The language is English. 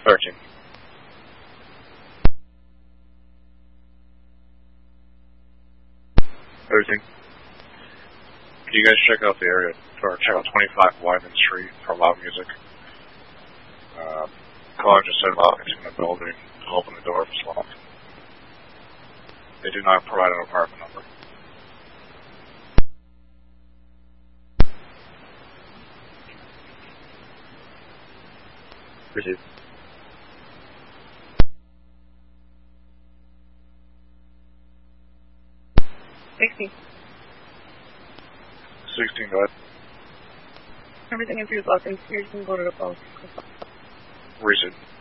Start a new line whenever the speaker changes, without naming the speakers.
13. Everything. Can you guys check out the area, or check out 25 Wyman Street for loud music? Caller just said loud music in the building. Open the door if it's locked. They do not provide an apartment number. Receive.
$60.
16, go ahead.
Everything in 3 is locked and you can go to the phone.
Receive.